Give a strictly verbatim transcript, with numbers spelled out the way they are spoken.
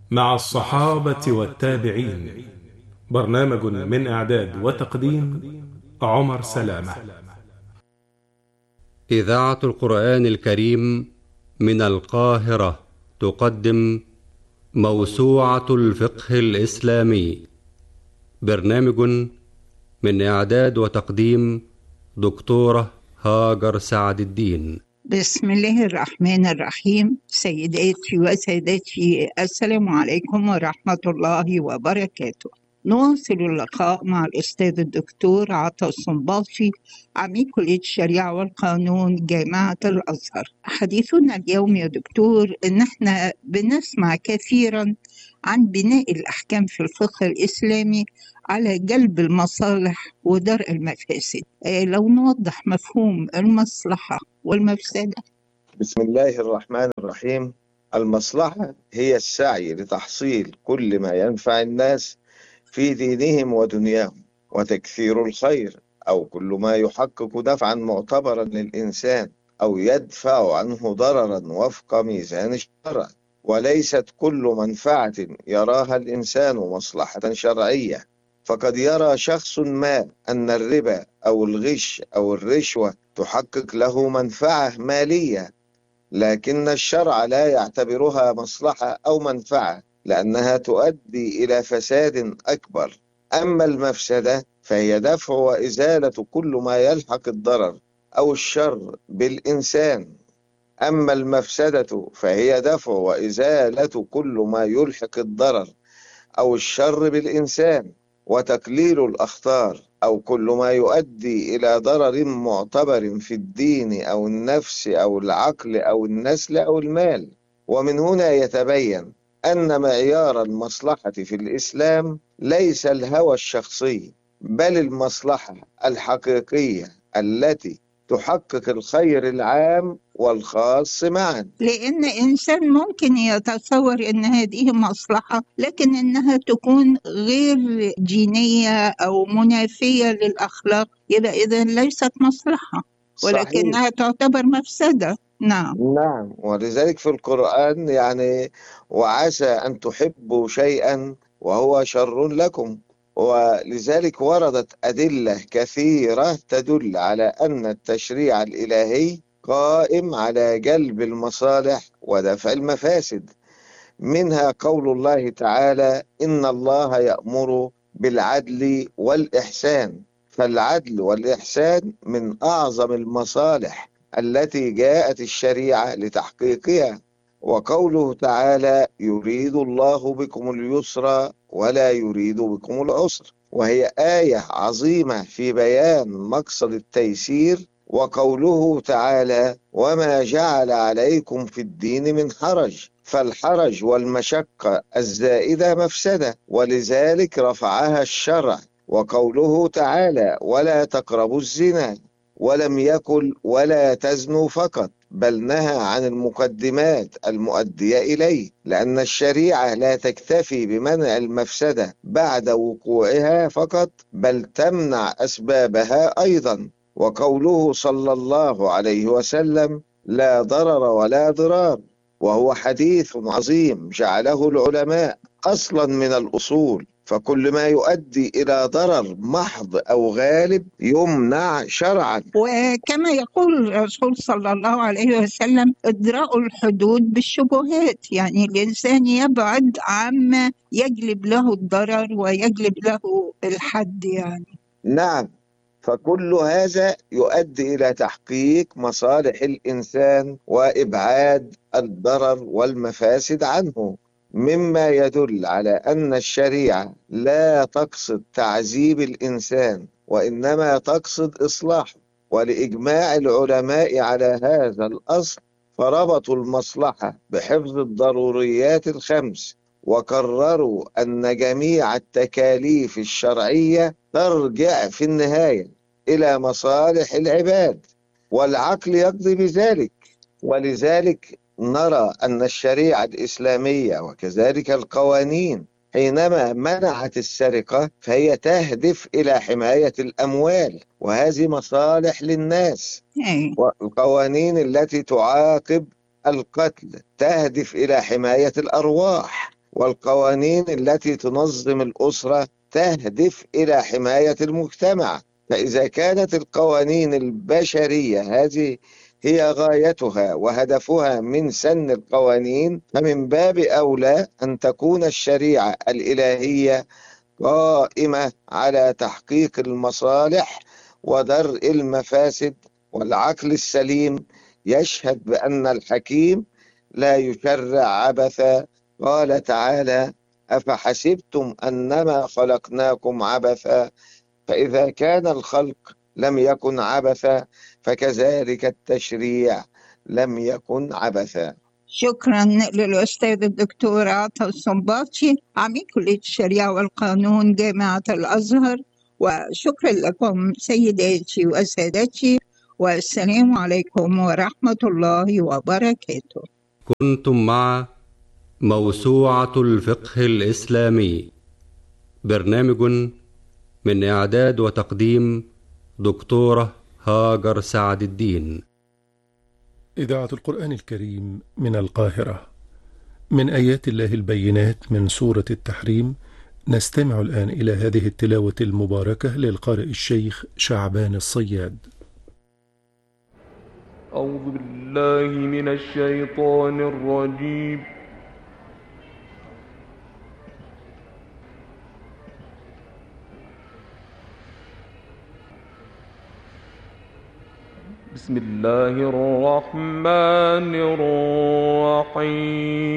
مع الصحابة والتابعين. برنامج من إعداد وتقديم عمر سلامة. إذاعة القرآن الكريم من القاهرة تقدم موسوعة الفقه الإسلامي. برنامج من إعداد وتقديم دكتورة هاجر سعد الدين. بسم الله الرحمن الرحيم. سيداتي وسادتي، السلام عليكم ورحمة الله وبركاته. نواصل اللقاء مع الأستاذ الدكتور عطا الصنباطي، عميد كلية الشريعة والقانون جامعة الأزهر. حديثنا اليوم يا دكتور إن احنا بنسمع كثيرا عن بناء الأحكام في الفقه الإسلامي على جلب المصالح ودرء المفاسد. آه، لو نوضح مفهوم المصلحة والمفسدة. بسم الله الرحمن الرحيم. المصلحة هي السعي لتحصيل كل ما ينفع الناس في دينهم ودنياهم، وتكثير الخير أو كل ما يحقق نفعا معتبرا للإنسان أو يدفع عنه ضررا وفق ميزان الشرع، وليست كل منفعة يراها الإنسان مصلحة شرعية. فقد يرى شخص ما أن الربا أو الغش أو الرشوة تحقق له منفعة مالية، لكن الشرع لا يعتبرها مصلحة أو منفعة لأنها تؤدي إلى فساد أكبر. أما المفسدة فهي دفع وإزالة كل ما يلحق الضرر أو الشر بالإنسان. أما المفسدة فهي دفع وإزالة كل ما يلحق الضرر أو الشر بالإنسان، وتقليل الأخطار أو كل ما يؤدي إلى ضرر معتبر في الدين أو النفس أو العقل أو النسل أو المال. ومن هنا يتبين أن معيار المصلحة في الإسلام ليس الهوى الشخصي، بل المصلحة الحقيقية التي تحقق الخير العام والخاص معا. لأن إنسان ممكن يتصور أن هذه مصلحة، لكن أنها تكون غير دينية أو منافية للأخلاق، يبقى إذن ليست مصلحة صحيح. ولكنها تعتبر مفسدة. نعم. نعم، ولذلك في القرآن يعني وعسى أن تحبوا شيئا وهو شر لكم، ولذلك وردت أدلة كثيرة تدل على أن التشريع الإلهي قائم على جلب المصالح ودفع المفاسد. منها قول الله تعالى: إن الله يأمر بالعدل والإحسان. فالعدل والإحسان من أعظم المصالح التي جاءت الشريعة لتحقيقها. وقوله تعالى: يريد الله بكم اليسر ولا يريد بكم العسر، وهي آية عظيمة في بيان مقصد التيسير. وقوله تعالى: وما جعل عليكم في الدين من حرج. فالحرج والمشقة الزائدة مفسدة، ولذلك رفعها الشرع. وقوله تعالى: ولا تقربوا الزنا، ولم يقل ولا تزنوا فقط، بل نهى عن المقدمات المؤدية إليه، لأن الشريعة لا تكتفي بمنع المفسدة بعد وقوعها فقط، بل تمنع أسبابها أيضا. وقوله صلى الله عليه وسلم: لا ضرر ولا ضرار، وهو حديث عظيم جعله العلماء أصلا من الأصول. فكل ما يؤدي إلى ضرر محض أو غالب يمنع شرعا. وكما يقول الرسول صلى الله عليه وسلم: إدراء الحدود بالشبهات، يعني الإنسان يبعد عما يجلب له الضرر ويجلب له الحد يعني. نعم، فكل هذا يؤدي إلى تحقيق مصالح الإنسان وإبعاد الضرر والمفاسد عنه، مما يدل على أن الشريعة لا تقصد تعذيب الإنسان وإنما تقصد إصلاحه. ولإجماع العلماء على هذا الأصل فربطوا المصلحة بحفظ الضروريات الخمس، وقرروا أن جميع التكاليف الشرعية ترجع في النهاية إلى مصالح العباد، والعقل يقضي بذلك. ولذلك نرى أن الشريعة الإسلامية وكذلك القوانين حينما منعت السرقة فهي تهدف إلى حماية الأموال، وهذه مصالح للناس. أي. والقوانين التي تعاقب القتل تهدف إلى حماية الأرواح. والقوانين التي تنظم الأسرة تهدف إلى حماية المجتمع. فإذا كانت القوانين البشرية هذه هي غايتها وهدفها من سن القوانين، فمن باب أولى أن تكون الشريعة الإلهية قائمة على تحقيق المصالح ودرء المفاسد. والعقل السليم يشهد بأن الحكيم لا يشرع عبثا. قال تعالى: أفحسبتم أنما خلقناكم عبثا. فإذا كان الخلق لم يكن عبثا فكذلك التشريع لم يكن عبثا. شكرا للأستاذ الدكتور عطا الصنباطي عميد كلية الشريعة والقانون جامعة الأزهر، وشكرا لكم سيداتي وسادتي، والسلام عليكم ورحمة الله وبركاته. كنتم مع موسوعة الفقه الإسلامي، برنامج من إعداد وتقديم دكتورة هاجر سعد الدين. إذاعة القرآن الكريم من القاهرة. من آيات الله البينات من سورة التحريم، نستمع الآن إلى هذه التلاوة المباركة للقارئ الشيخ شعبان الصياد. أعوذ بالله من الشيطان الرجيم. بسم الله الرحمن الرحيم.